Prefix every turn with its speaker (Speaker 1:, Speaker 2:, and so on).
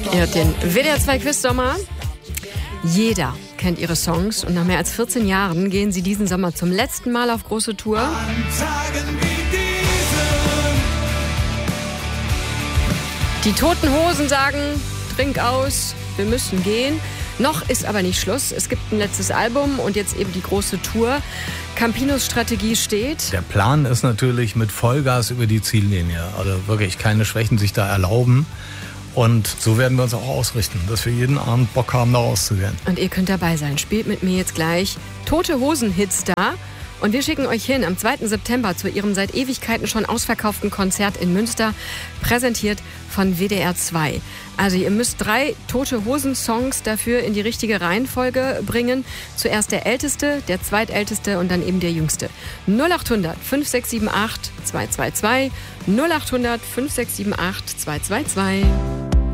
Speaker 1: Ihr hört den WDR 2 Quiz-Sommer. Jeder kennt ihre Songs und nach mehr als 14 Jahren gehen sie diesen Sommer zum letzten Mal auf große Tour.
Speaker 2: An Tagen wie diesen.
Speaker 1: Die Toten Hosen sagen, trink aus, wir müssen gehen. Noch ist aber nicht Schluss. Es gibt ein letztes Album und jetzt eben die große Tour. Campinos Strategie steht:
Speaker 3: Der Plan ist natürlich mit Vollgas über die Ziellinie. Also wirklich keine Schwächen sich da erlauben. Und so werden wir uns auch ausrichten, dass wir jeden Abend Bock haben, da rauszugehen.
Speaker 1: Und ihr könnt dabei sein. Spielt mit mir jetzt gleich Tote Hosen-Hits da. Und wir schicken euch hin am 2. September zu ihrem seit Ewigkeiten schon ausverkauften Konzert in Münster, präsentiert von WDR 2. Also ihr müsst 3 Tote Hosen-Songs dafür in die richtige Reihenfolge bringen. Zuerst der älteste, der zweitälteste und dann eben der jüngste. 0800 5678 222, 0800 5678 222.